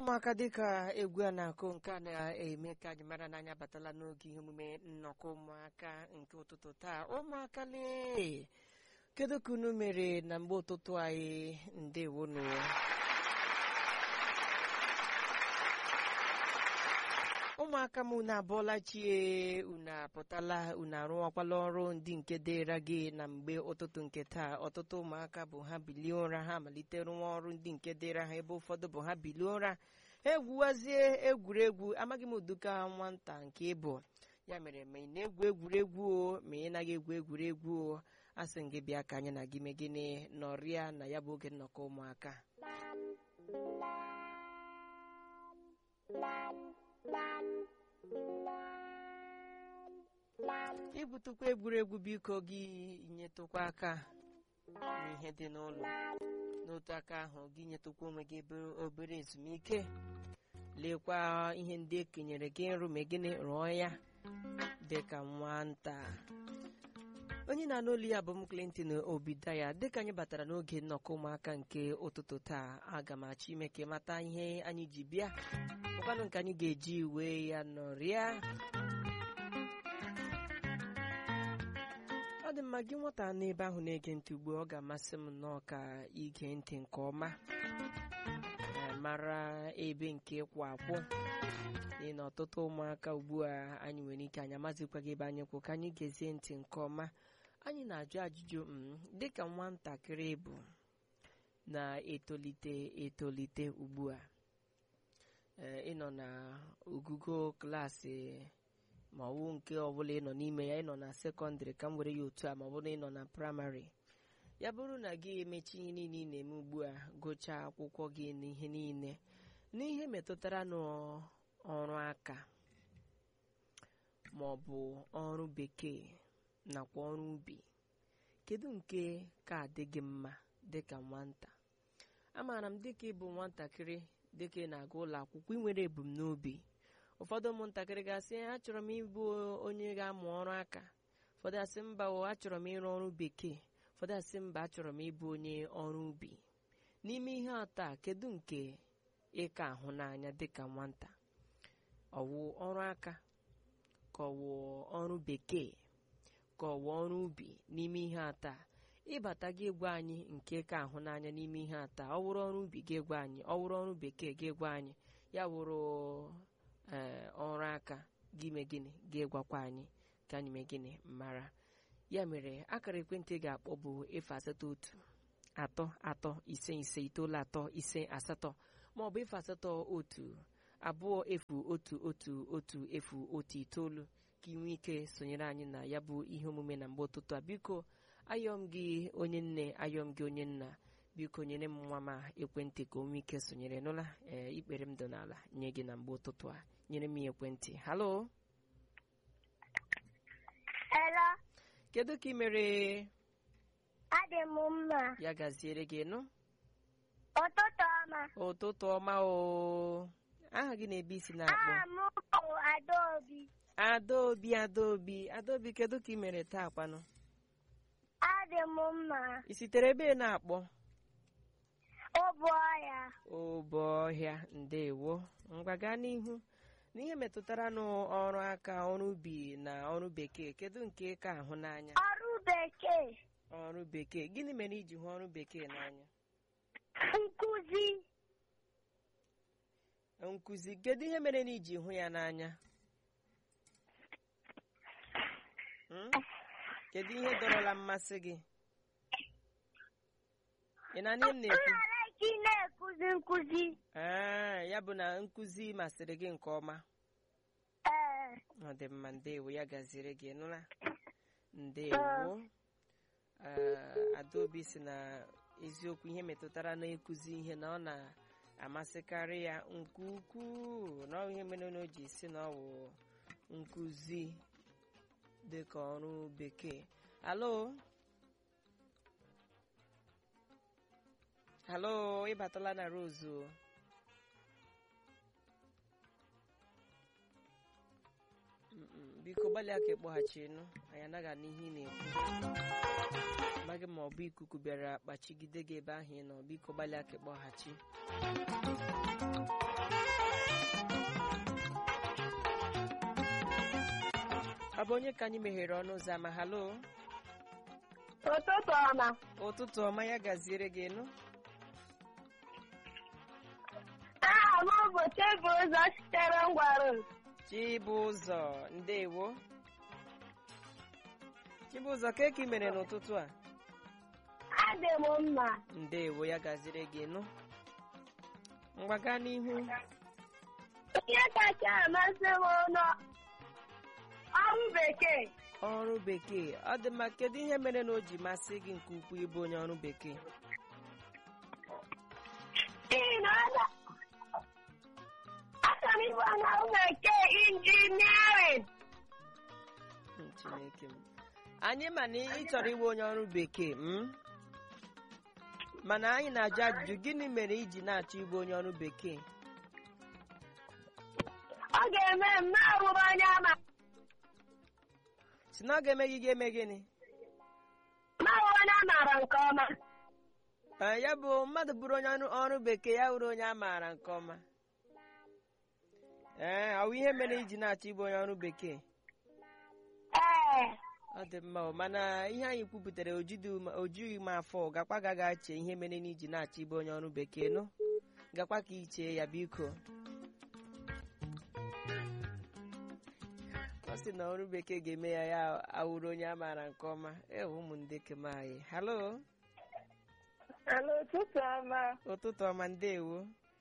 ụmụaka dịka egwu a na-akụ nke a na-eme ka anyị mara n'anya abatala n'oge ihe omume nnọkọ ụmụaka nke ụtụtụ taa. Ụmụaka lee, kedu ka unu mere na mgbe ụtụtụ anyị? Ndewonu. Ụmụaka m, unu abụọla chie, unu apụtala, unu arụwakwala ọrụ ndị nke dịra gị na mgbe ụtụtụ nke taa. Ọtụtụ ụmụaka bụ ha bilie ụra, ha malite rụwa ọrụ ndị nke dịra ha, ebe ụfọdụ bụ ha bilie ụra ha egwuwazie egwuregwu. Amaghị m ụdịka nwata nke ịbụ, ya mere ma ị na-egwu egwuregwu o ma ị naghị egwu egwuregwu o, a sị gị bịa ka anyị na gị megịnị nọrịa na ya bụ oge nnọkọ ụmụaka. Ibutukwa egwuregwu biko gị nyetụkwa aka n'ihe dị n'ụlọ, n'otu aka ahụ gị nyetụkwa onwe gị obere ezumike, lekwa ihe ndị ekenyere gị nrụ ma gịnị rụọ ya dịka nwata. Onye na-anụ olu ya bụ m Clinton Obidaya. Dịka anyị batara n'oge nnọkọ ụmụaka nke ụtụtụ taa, aga m achọ ime ka mata ihe anyị ji bịa, ọkwanụ nke anyị ga-eji wee ya nọrịa. Ọ dị mma gị nwata n'ebe ahụ na-ege ntị ugbu ọ ga-amasị m nnọọ ka ige ntị nke ọma, mara ebe nke kwụ akwụ. N'ihi na ọtụtụ ụmụaka ugbu a anyị nwere ike anyị amazikwa gị ebe anyị kwụ, ka anyị gezie ntị nke ọma. Anyị na-ajụ ajụjụ dịka nwatakịrị bụ na-etolite ugbu a, ịnọ na ogugo klaasị ma ọ bụ nke ọbụla ịnọ n'ime ya, ịnọ na sekọndịrị ka m were ya otu a, ma ọ bụrụ na ịnọ na praịmarị. Ya bụrụ na gị emechi ihe niile ị na-eme ugbu a, gụchaa akwụkwọ gị na ihe niile n'ihe metụtara n'ọrụ aka ma ọ bụ ọrụ bekee nakwa ọrụ ubi, kedu nke ka dị gị mma dịka nwata? Amaara m dịka ịbụ nwatakịrị, dịka ị na-aga ụlọ akwụkwọ, ị nwere ebumnobi. Ụfọdụ ụmụntakịrị ga-asị achọrọ m ịbụ onye ga-amụ ọrụ aka, ụfọdụ asị mba achọrọ m ịrụ ọrụ bekee, ụfọdụ asị mba achọrọ m ịbụ onye ọrụ ubi. N'ime ihe atọ a, kedu nke ị ka ahụ n'anya dịka nwata? Ọwụ ọrụ aka ka ọwụ ọrụ bekee ka ọwụ ọrụ ubi? N'ime ihe atọ a, ịbata gị gwa anyị nke ka ahụ n'anya n'ime ihe atọ a. Ọ wụrụ ọrụ ubi gị gwa anyị, ọ wụrụ ọrụ bekee gị gwa anyị, ya wụrụ ọrụ aka gị mee gịnị ga-egwakwa anyị ka anyị mee gịnị mara. Ya mere akara ekwentị ga-akpọ bụ 08033559358 maọbụ 08012011109 ka ị nwee ike sonyere anyị na ya bụ ihe omume na mgbe ụtụtụ a. Biko ayọm gị onye nne, ayọm gị onye nna, biko nyere m nwa m ekwentị ka o nwee ike sonyere. Nụla ikpere m dị n'ala nye gị na mgbe ụtụtụ a, nyere m ekwentị. Halo. Hello. Kedu ka ị mere? Adị m mma. Ya gaziere gị nụ. Ụtụtụ ọma. Ụtụtụ ọma o. Aha gị na-ebe isi na-akpọ? Aha m bụ Adaobi. Adaobi, kedu ka ị mere taa kwanụ? Adị m mma. I sitere ebe na-akpọ? Obuọhịa. Ndewo. Ngwa gaa n'ihu. N'ihe metụtara n'ọrụ aka, ọrụ ubi na ọrụ bekee, kedu nke ka ahụ n'anya? Ọrụ bekee. Ọrụ bekee. Gịnị mere iji hụ ọrụ bekee n'anya? Nkuzi. Kedu ihe mere na iji hụ ya n'anya? Kedu ihe dọrọla mmasị gị? Ị na-anị m na-ekwu? Nkuzi. Ya bụ na nkuzi masịrị gị nke ọma. Ọ dị mma, ndewo, ya gaziri gị. Nụla, ndewo. Adaobi si na eziokwu ihe metụtara na-ekuzi ihe na ọ na-amasịkarị ya nke ukwuu, na ọ ihe mere na o ji si na ọ bụ nkuzi dịka ọrụ bekee. Halo, ịbatala na Rose. Biko gbalịa ka ịkpọghachi nụ, anyị anaghị anụ ihe ị na-ekwu. Amaghị ma ọ bụ ikuku bịara kpachigide gị ebe ahụ ị nọ. Biko gbalịa ka ịkpọghachi. Ọ bụ onye ka anyị meghere ọnụ ụzọ ama. Halo. Ụtụtụ ọma. Ụtụtụ ọma, ya gaziere gị nụ. Aha m bụ Chibụzọ sitere Ngwarụ. Chibụzọ, ndewo. Chibụzọ, ka ị mere n'ụtụtụ a? Adị m mma. Ndewo, ya gaziere gị nụ. Ngwa gaa n'ihu. Ihe kacha amasị m ọrụ bekee. Ọrụ bekee, ọ dị mma. Kedu ihe mere na o ji masị gị nke ukwuu ịbụ onye ọrụ bekee? Achọrọ m ịbụ onye ọrụ bekee injiniarịn. Chineke m. Anyị ma na ị chọrọ ịbụ onye ọrụ bekee, mana anyị na-ajụ ajụjụ, gịnị mere iji na-achọ ịbụ onye ọrụ bekee? Ọ ga-eme m na-abụrụ onye ama. Si na ọ ga-eme gị ga-eme gịnị? Na-abụ onye a maara nke ọma. Ya bụ mmadụ bụrụ onye ọrụ bekee, ya bụrụ onye a maara nke ọma. Ọ bụ ihe mere iji na-achọ ịbụ onye ọrụ bekee? Ee. Ọ dị mma, mana ihe anyị kwupụtara ojughị m afọ. Gakwa gaga chee ihe mere n'iji na-achọ ịbụ onye ọrụ bekee nụ. Gakwa ka ị chee ya biko. Ọ sị na ọrụ bekee ga-eme ya awụrụ onye a maara nke ọma. Ụmụndeke m anyị. Halo. Halo, ụtụtụ ọma. Ụtụtụ ọma, ndewo.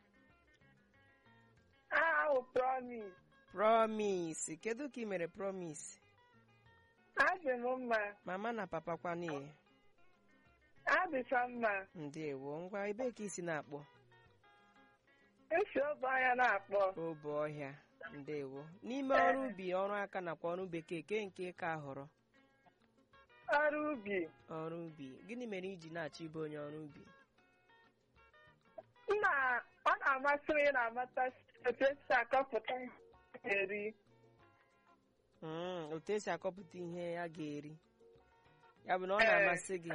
Aha bụ Promise. Promise, kedu ka ị mere Promise? Adị m mma. Mama na papa kwani? Adịcha mma. Ndewo, ngwa ebe ka isi na-akpọ? Esi obe ọhịa na-akpọ. Obe ọhịa, ndewo. N'ime ọrụ ubi, ọrụ aka nakwa ọrụ bekee, ke nke ka họrọ? Ọrụ ubi. Ọrụ ubi. Gịnị mere iji na-achọ ịbụ onye ọrụ ubi? Ọ na-amasị m na-amata otu esi akọpụta eri. Otu esi akọpụta ihe a ga-eri. Ya bụ na ọ na-amasị gị.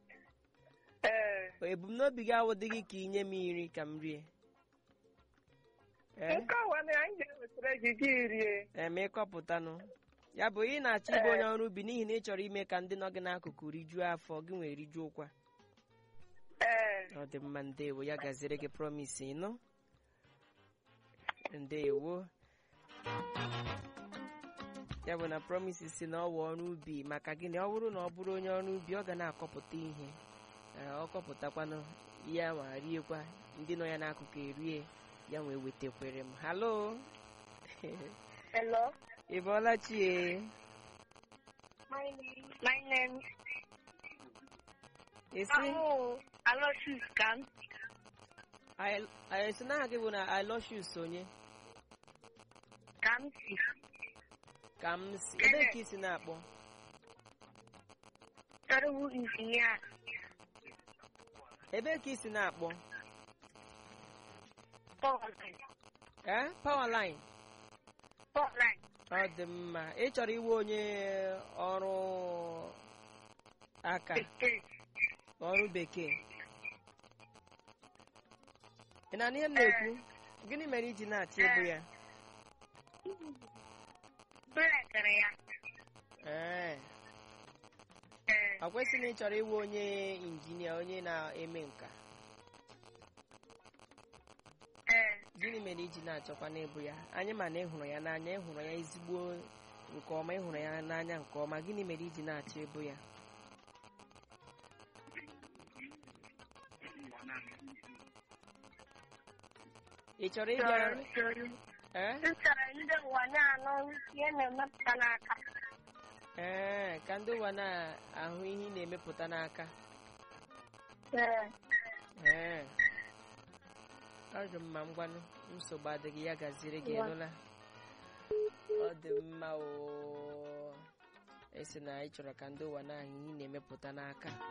Ebumnobi gị awụdịghị ka inye m nri ka m rie. Nke ọwa na anyị ga-ewetara gị gị rie. Ma ịkọpụtanụ. Ya bụ ị na-achọ ịbụ onye ọrụ ubi n'ihi na ị chọrọ ime ka ndị nọ gị n'akụkụ rijuo afọ, gị nwere rijuo kwa. Ọ dị mma, ndewo, ya gaziere gị Promise ịnụ. Ndewo. Ya bụ na Promise si na ọ wụ ọrụ ubi maka gịnị? Ọ bụrụ na ọ bụrụ onye ọrụ ubi, ọ ga na-akọpụta ihe. Ọ kọpụtakwanụ ya ma riekwa, ndị nọ ya n'akụkụ erie, ya nwee wetakwere m. Halo. Hello. Ị bọọla chi? My name is Aloysius Kam. I na gị bụ na Aloysius onye? Kamsi. Kamsi. Ebe ka isi na-akpọ? Ọrụ injinia. Ebe ka isi na-akpọ? Powerline. Powerline. Powerline. Ọ dị mma. Ị chọrọ iwe onye ọrụ aka? Ọrụ bekee. Ị na ihe m na-ekwu? Gịnị mere iji na-achọ ịbụ ya? Bụrekere ya. Ọ kwesịrị na ị chọrọ iwe onye injinia, onye na-eme nka. Gịnị mere iji na-achọkwa n'ịbụ ya? Anyị ma na ị hụrụ ya n'anya, ị hụrụ ya ezigbo nke ọma, ị hụrụ ya n'anya nke ọma. Gịnị mere iji na-achọ ịbụ ya? Ị chọrọ ịbịa? Chọrọ ndị ụwa na-anụ ihe na-emepụta n'aka. Ka ndị ụwa na-ahụ ihe ị na-emepụta n'aka. Ọ dị mma, ngwanụ, nsogbu adịghị, ya gaziere gị ịnụla. Ọ dị mma. Esi na ị chọrọ ka ndị ụwa na-ahụ ihe ị na-emepụta n'aka.